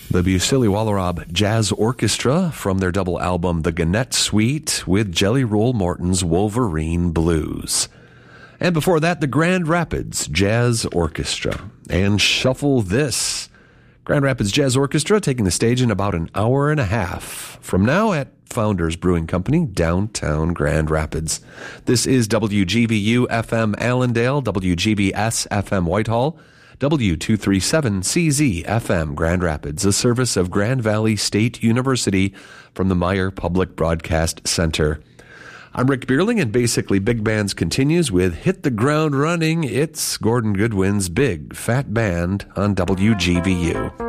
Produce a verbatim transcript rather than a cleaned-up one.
The Busili Wallarab Jazz Orchestra from their double album The Gannett Suite with Jelly Roll Morton's Wolverine Blues. And before that, the Grand Rapids Jazz Orchestra. And Shuffle This. Grand Rapids Jazz Orchestra taking the stage in about an hour and a half from now at Founders Brewing Company, downtown Grand Rapids. This is W G V U F M Allendale, W G B S F M Whitehall, W two thirty-seven C Z F M Grand Rapids, a service of Grand Valley State University from the Meyer Public Broadcast Center. I'm Rick Bierling, and basically Big Bands continues with Hit the Ground Running. It's Gordon Goodwin's Big Fat Band on W G V U.